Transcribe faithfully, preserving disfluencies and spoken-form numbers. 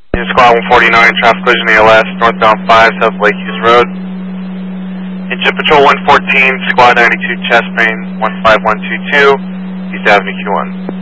In Squad one forty-nine, traffic collision A L S, northbound five, South Lake Hughes Road. Engine Patrol one fourteen, Squad ninety-two, chest main one five one two two, East Avenue Q one.